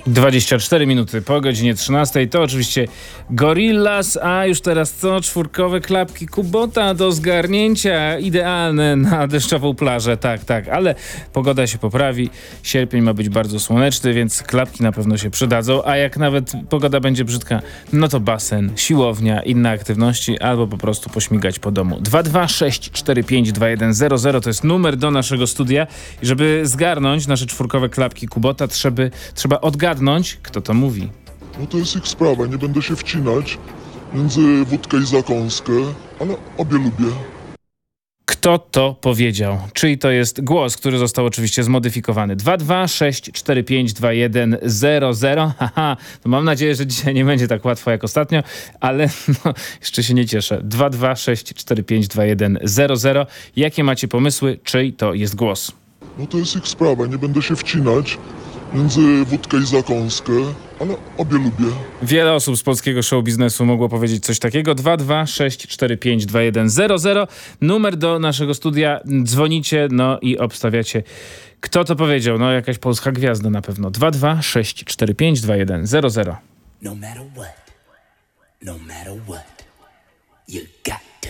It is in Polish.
24 minuty po godzinie 13 to oczywiście Gorillaz, a już teraz co? Czwórkowe klapki Kubota do zgarnięcia, idealne na deszczową plażę, tak, ale pogoda się poprawi, sierpień ma być bardzo słoneczny, więc klapki na pewno się przydadzą, a jak nawet pogoda będzie brzydka, no to basen, siłownia, inne aktywności albo po prostu pośmigać po domu. 226452100 to jest numer do naszego studia i żeby zgarnąć nasze czwórkowe klapki Kubota trzeba odgadnąć, kto to mówi. No to jest ich sprawa, nie będę się wcinać między wódkę i zakąskę, ale obie lubię. Kto to powiedział? Czyj to jest głos, który został oczywiście zmodyfikowany? 226452100. Haha, to mam nadzieję, że dzisiaj nie będzie tak łatwo jak ostatnio, ale no, jeszcze się nie cieszę. 226452100. Jakie macie pomysły? Czyj to jest głos? No to jest ich sprawa, nie będę się wcinać między wódkę i zakąskę, ale obie lubię. Wiele osób z polskiego show biznesu mogło powiedzieć coś takiego. 226452100. Numer do naszego studia. Dzwonicie, no i obstawiacie. Kto to powiedział? No jakaś polska gwiazda na pewno. 226452100. No matter what, you got